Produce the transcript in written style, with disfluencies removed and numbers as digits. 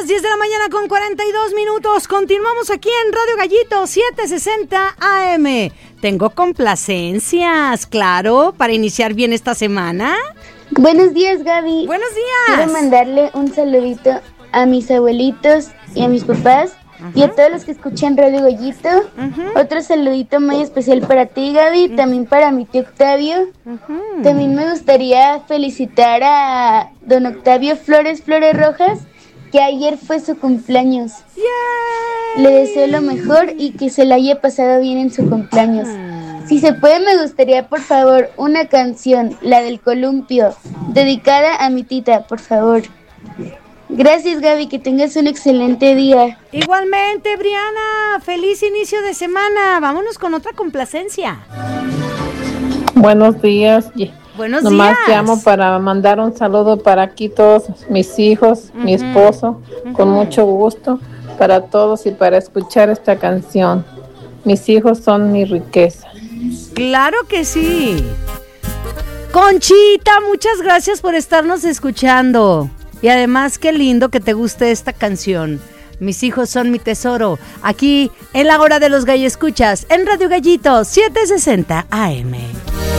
10 de la mañana con 42 minutos. Continuamos aquí en Radio Gallito 760 AM. Tengo complacencias, claro, para iniciar bien esta semana. Buenos días, Gaby. Buenos días. Quiero mandarle un saludito a mis abuelitos y a mis papás. Y a todos los que escuchan Radio Gallito. Otro saludito muy especial para ti, Gaby. También para mi tío Octavio. También me gustaría felicitar a don Octavio Flores Rojas, que ayer fue su cumpleaños. ¡Yay! Le deseo lo mejor y que se la haya pasado bien en su cumpleaños. Si se puede, me gustaría, por favor, una canción, la del columpio, dedicada a mi tita, por favor. Gracias, Gaby, que tengas un excelente día. Igualmente, Briana, feliz inicio de semana. Vámonos con otra complacencia. Buenos días. Buenos Nomás días. llamo para mandar un saludo para aquí todos mis hijos, mi esposo, con mucho gusto para todos y para escuchar esta canción. Mis hijos son mi riqueza. Claro que sí. Conchita, muchas gracias por estarnos escuchando. Y además, qué lindo que te guste esta canción. Mis hijos son mi tesoro. Aquí en la hora de los gallo escuchas en Radio Gallito 760 AM.